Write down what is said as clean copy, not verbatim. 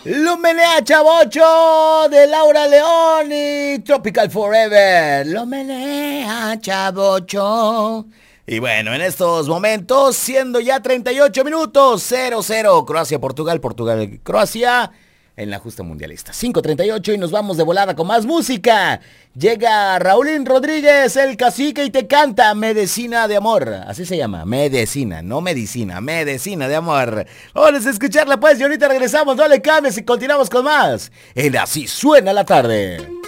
Lo menea Chavocho de Laura León y Tropical Forever. Lo menea Chavocho. Y bueno, en estos momentos, siendo ya 38 minutos, 0-0, Croacia-Portugal, Portugal-Croacia, en la justa mundialista. 5:38 y nos vamos de volada con más música. Llega Raulín Rodríguez, el cacique, y te canta Medicina de Amor. Así se llama, medicina, no medicina, medicina de amor. Vamos a escucharla pues y ahorita regresamos, no le cambies y continuamos con más. En Así Suena la Tarde.